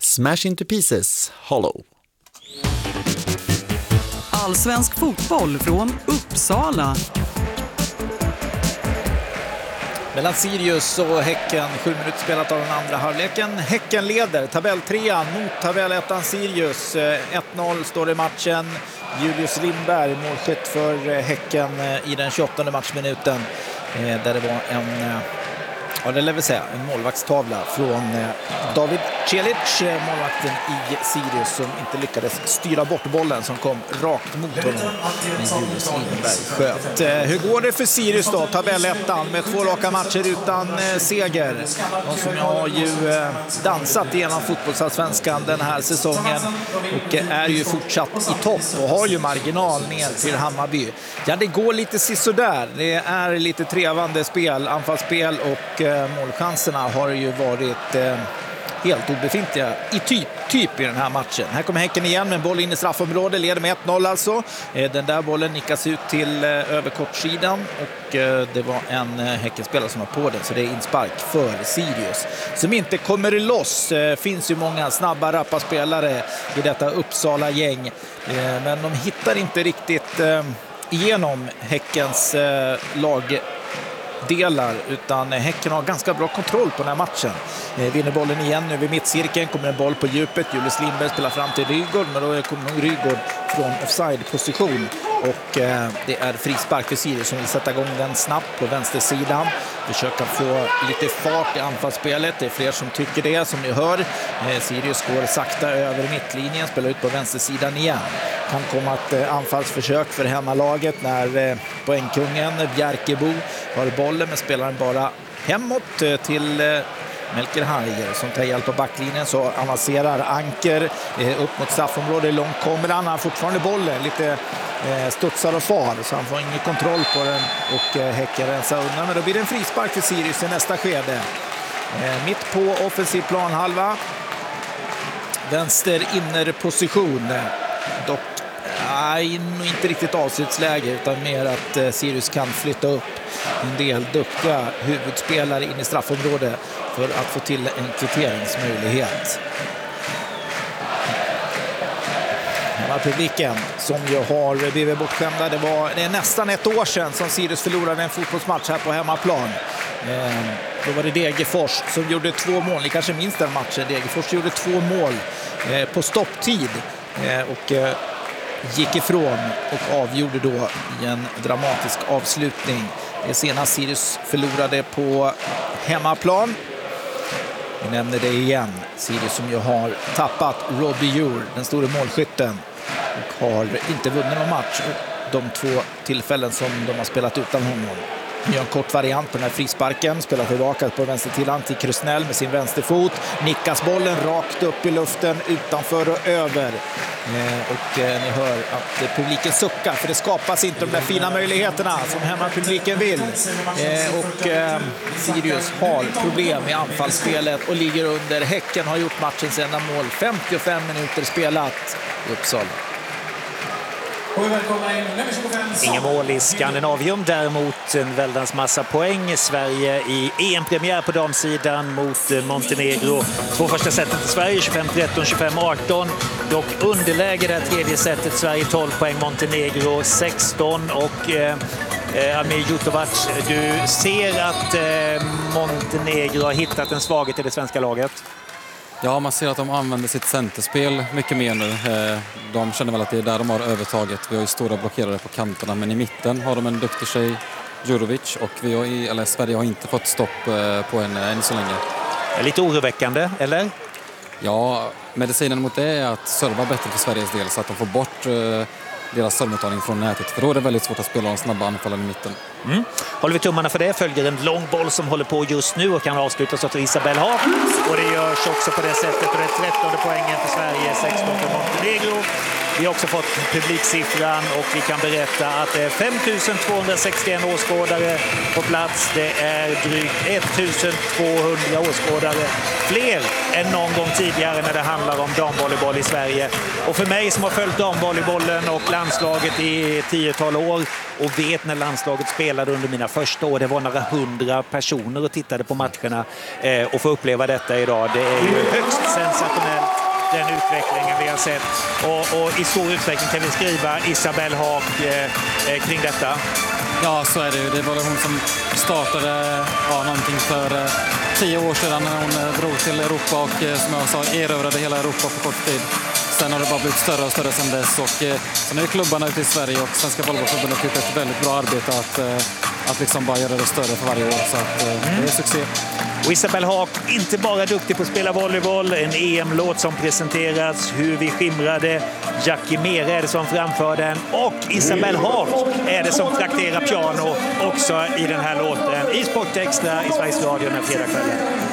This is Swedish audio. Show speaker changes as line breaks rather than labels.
Smash Into Pieces, Hollow.
Allsvensk fotboll från Uppsala.
Mellan Sirius och Häcken, 7 minuter spelat av den andra halvleken. Häcken leder tabelltrean mot tabellettan Sirius. 1-0 står det i matchen. Julius Lindberg, målskytt för Häcken i den 28:e matchminuten. Där det var en målvaktstavla från David Celic, målvakten i Sirius, som inte lyckades styra bort bollen som kom rakt mot honom. Julius Lindberg sköt. Hur går det för Sirius då? Tabellettan med 2 raka matcher utan seger. De som har ju dansat igenom fotbollsallsvenskan den här säsongen och är ju fortsatt i topp och har ju marginal ner till Hammarby. Ja, det går lite sisådär. Det är lite trevande spel, anfallsspel, och målchanserna har ju varit helt obefintliga i typ i den här matchen. Här kommer Häcken igen med en boll in i straffområdet, leder med 1-0 alltså. Den där bollen nickas ut till överkortsidan och det var en Häckenspelare som var på den, så det är inspark för Sirius som inte kommer loss. Finns ju många snabba, rappa spelare i detta Uppsala-gäng, men de hittar inte riktigt igenom Häckens lagdelar, utan Häcken har ganska bra kontroll på den här matchen. Vinner bollen igen nu vid mittcirkeln, kommer en boll på djupet. Julius Lindberg spelar fram till Rygaard, men då kommer nog Rygaard från offside-position och det är frispark för Sirius som vill sätta igång den snabbt på vänstersidan. Försöka få lite fart i anfallsspelet. Det är fler som tycker det, som ni hör. Sirius går sakta över mittlinjen, spelar ut på vänstersidan igen. Kan komma ett anfallsförsök för hemmalaget när poängkungen Bjärkebo har bollen, men spelaren bara hemåt till Melker Hajer som tar hjälp av backlinjen. Så avancerar Anker upp mot straffområdet. Långt kommer han har fortfarande bollen, lite studsar och far, så han får ingen kontroll på den och Häcken rensar undan. Men då blir det en frispark för Sirius i nästa skede. Mitt på offensiv planhalva, vänster innerposition, dock inte riktigt avslutsläge, utan mer att Sirius kan flytta upp en del duktiga huvudspelare in i straffområdet för att få till en kvitteringsmöjlighet. Publiken som ju har blivit bortskämda. Det är nästan ett år sedan som Sirius förlorade en fotbollsmatch här på hemmaplan. Då var det Degerfors som gjorde 2 mål. Ni kanske minns den matchen. Degerfors gjorde 2 mål på stopptid och gick ifrån och avgjorde då i en dramatisk avslutning. Det senast Sirius förlorade på hemmaplan. Vi nämner det igen. Sirius som ju har tappat Robbie Djur, den stora målskytten, och har inte vunnit någon match de 2 tillfällen som de har spelat utan honom. Nu gör en kort variant på den här frisparken, spelar tillbaka på vänstersidan till Krusnell med sin vänsterfot, nickas bollen rakt upp i luften, utanför och över. Och ni hör att publiken suckar, för det skapas inte de där fina möjligheterna som hemmapubliken vill. Och Sirius har problem i anfallsspelet och ligger under. Häcken har gjort matchens enda mål, 55 minuter spelat i Uppsala.
Inga mål i Skandinavium, däremot en väldans massa poäng. Sverige i EM-premiär på damsidan mot Montenegro. 2 första setet till Sverige, 25-13, 25-18. Dock underläge det tredje setet, Sverige 12 poäng, Montenegro 16. Och Amir Jutovac, du ser att Montenegro har hittat en svaghet i det svenska laget.
Ja, man ser att de använder sitt centerspel mycket mer nu. De känner väl att det är där de har övertaget. Vi har ju stora blockerare på kanterna, men i mitten har de en duktig tjej, Djurovic, och Sverige har inte fått stopp på henne än så länge.
Lite oroväckande, eller?
Ja, medicinen mot det är att serva bättre för Sveriges del, så att de får bort deras servmottagning från nätet. För då är det väldigt svårt att spela de snabba anfallen i mitten.
Håller vi tummarna för det. Följer en lång boll som håller på just nu och kan avslutas av Isabel Haag. Och det görs också på det sättet. Och det är 13:e poängen för Sverige, 16 för Montenegro. Vi har också fått publiksiffran och vi kan berätta att det är 5261 åskådare på plats. Det är drygt 1200 åskådare fler än någon gång tidigare när det handlar om damvolleyboll i Sverige. Och för mig som har följt damvolleybollen och landslaget i 10-tal år och vet när landslaget spelade under mina första år, det var några 100 personer och tittade på matcherna, och få uppleva detta idag. Det är ju högst sensationellt, den utvecklingen vi har sett. Och i stor utsträckning kan vi skriva Isabelle Haak kring detta.
Ja, så är det ju. Det var hon som startade någonting för 10 år sedan när hon drog till Europa och som jag sa erövrade hela Europa på kort tid. Sen har det bara blivit större och större sedan dess, och sen är klubbarna ute i Sverige och Svenska Volleybollförbundet gjort ett väldigt bra arbete att liksom bara göra det större för varje år, så att det är succé.
Och Isabelle Haak, inte bara duktig på att spela volleyboll, en EM-låt som presenterats, Hur vi skimrade, Jackie Mere är det som framför den, och Isabelle Haak är det som trakterar piano också i den här låten i Sport Extra i Sveriges Radio den här fredagskvällen.